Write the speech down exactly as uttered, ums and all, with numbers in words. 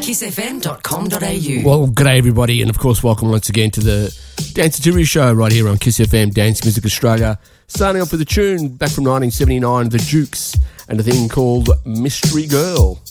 kiss f m dot com dot a u. Well, g'day everybody, and of course welcome once again to the Dance Theory Show right here on Kiss F M, Dance Music Australia. Starting off with a tune back from nineteen seventy-nine, The Jukes, and a thing called Mystery Girl.